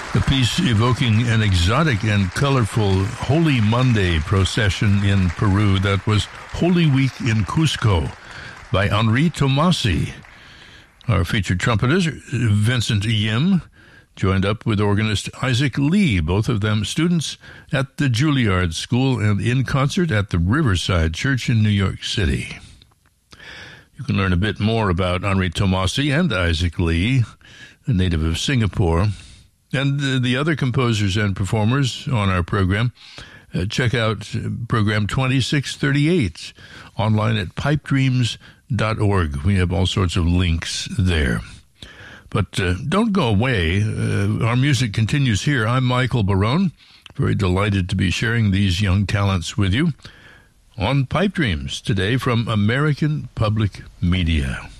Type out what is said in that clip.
A piece evoking an exotic and colorful Holy Monday procession in Peru. That was Holy Week in Cusco by Henri Tomasi. Our featured trumpeter, Vincent Yim, joined up with organist Isaac Lee, both of them students at the Juilliard School and in concert at the Riverside Church in New York City. You can learn a bit more about Henri Tomasi and Isaac Lee, a native of Singapore, and the other composers and performers on our program. Check out program 2638 online at pipedreams.org. We have all sorts of links there. But don't go away. Our music continues here. I'm Michael Barone, very delighted to be sharing these young talents with you on Pipe Dreams today from American Public Media.